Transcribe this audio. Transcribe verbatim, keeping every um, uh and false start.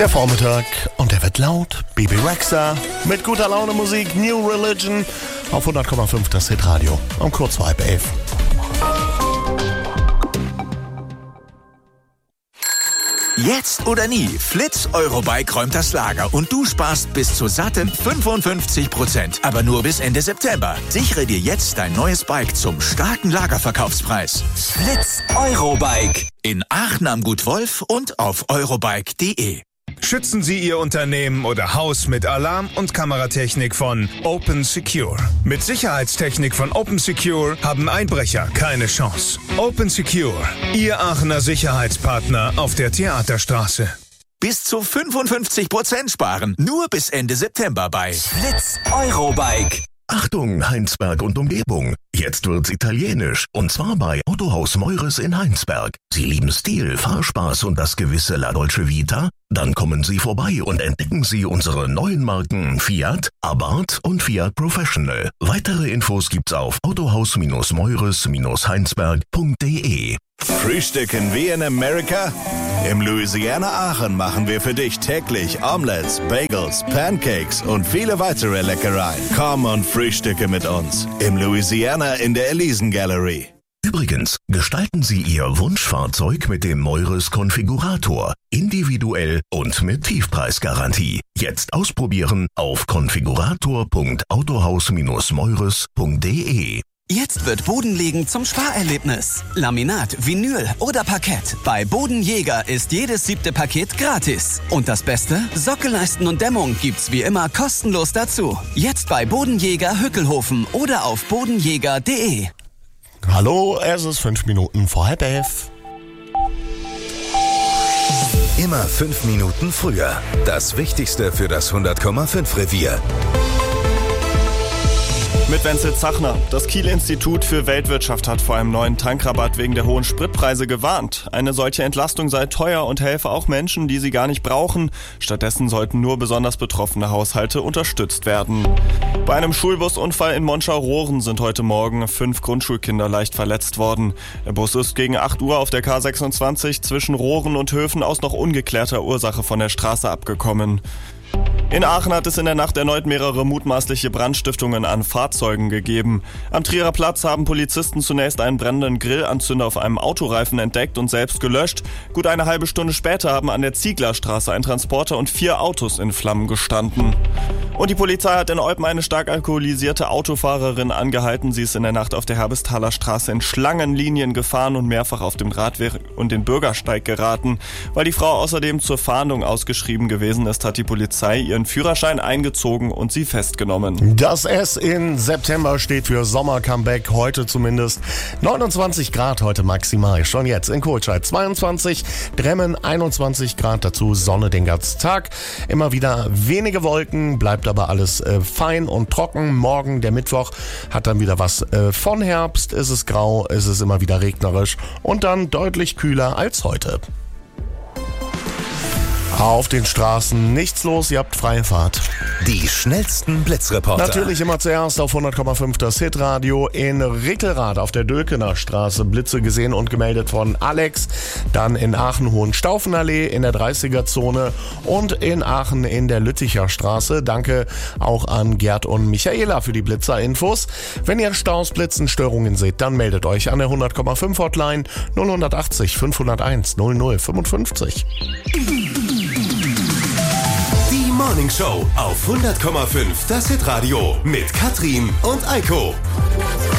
Der Vormittag und der wird laut. Bebe Rexha mit guter Laune Musik, New Religion auf hundert Komma fünf das Hitradio um kurz vor halb elf. Jetzt oder nie, Flitz Eurobike räumt das Lager und du sparst bis zu satten fünfundfünfzig Prozent. Aber nur bis Ende September. Sichere dir jetzt dein neues Bike zum starken Lagerverkaufspreis. Flitz Eurobike. In Aachen am Gut Wolf und auf eurobike punkt de. Schützen Sie Ihr Unternehmen oder Haus mit Alarm- und Kameratechnik von Open Secure. Mit Sicherheitstechnik von Open Secure haben Einbrecher keine Chance. Open Secure, Ihr Aachener Sicherheitspartner auf der Theaterstraße. Bis zu fünfundfünfzig Prozent sparen. Nur bis Ende September bei Flitz Eurobike. Achtung, Heinsberg und Umgebung. Jetzt wird's italienisch. Und zwar bei Autohaus Meures in Heinsberg. Sie lieben Stil, Fahrspaß und das gewisse La Dolce Vita? Dann kommen Sie vorbei und entdecken Sie unsere neuen Marken Fiat, Abarth und Fiat Professional. Weitere Infos gibt's auf autohaus-meures heinsberg punkt de. Frühstücken wie in Amerika? Im Louisiana Aachen machen wir für dich täglich Omelettes, Bagels, Pancakes und viele weitere Leckereien. Komm und frühstücke mit uns im Louisiana in der Elisen Gallery. Übrigens, gestalten Sie Ihr Wunschfahrzeug mit dem Meures Konfigurator. Individuell und mit Tiefpreisgarantie. Jetzt ausprobieren auf konfigurator punkt autohaus-meures punkt de. Jetzt wird Bodenlegen zum Sparerlebnis. Laminat, Vinyl oder Parkett. Bei Bodenjäger ist jedes siebte Paket gratis. Und das Beste? Sockelleisten und Dämmung gibt's wie immer kostenlos dazu. Jetzt bei Bodenjäger Hückelhofen oder auf bodenjäger punkt de. Hallo, es ist fünf Minuten vor halb elf. Immer fünf Minuten früher. Das Wichtigste für das hundert Komma fünf Revier. Mit Wenzel Zachner. Das Kiel-Institut für Weltwirtschaft hat vor einem neuen Tankrabatt wegen der hohen Spritpreise gewarnt. Eine solche Entlastung sei teuer und helfe auch Menschen, die sie gar nicht brauchen. Stattdessen sollten nur besonders betroffene Haushalte unterstützt werden. Bei einem Schulbusunfall in Monschau-Rohren sind heute Morgen fünf Grundschulkinder leicht verletzt worden. Der Bus ist gegen acht Uhr auf der K sechsundzwanzig zwischen Rohren und Höfen aus noch ungeklärter Ursache von der Straße abgekommen. In Aachen hat es in der Nacht erneut mehrere mutmaßliche Brandstiftungen an Fahrzeugen gegeben. Am Trierer Platz haben Polizisten zunächst einen brennenden Grillanzünder auf einem Autoreifen entdeckt und selbst gelöscht. Gut eine halbe Stunde später haben an der Zieglerstraße ein Transporter und vier Autos in Flammen gestanden. Und die Polizei hat in Eupen eine stark alkoholisierte Autofahrerin angehalten. Sie ist in der Nacht auf der Herbestaler Straße in Schlangenlinien gefahren und mehrfach auf den Radweg und den Bürgersteig geraten. Weil die Frau außerdem zur Fahndung ausgeschrieben gewesen ist, hat die Polizei ihren Führerschein eingezogen und sie festgenommen. Das S in September steht für Sommer-Comeback, heute zumindest. neunundzwanzig Grad heute maximal, schon jetzt in Kohlscheid zweiundzwanzig, Dremmen einundzwanzig Grad, dazu Sonne den ganzen Tag. Immer wieder wenige Wolken, bleibt aber alles äh, fein und trocken. Morgen, der Mittwoch, hat dann wieder was äh, von Herbst, ist es grau, ist es immer wieder regnerisch und dann deutlich kühler als heute. Auf den Straßen nichts los, ihr habt freie Fahrt. Die schnellsten Blitzreporter. Natürlich immer zuerst auf hundert Komma fünf das Hitradio. In Rickelrath auf der Dölkener Straße Blitze gesehen und gemeldet von Alex. Dann in Aachen Hohenstaufenallee in der dreißiger-Zone und in Aachen in der Lütticher Straße. Danke auch an Gerd und Michaela für die Blitzer-Infos. Wenn ihr Staus, Blitzen, Störungen seht, dann meldet euch an der hundert Komma fünf Hotline null achtzig fünfhunderteins null null fünfundfünfzig. Die Morning Show auf hundert Komma fünf das Hitradio mit Katrin und Eiko.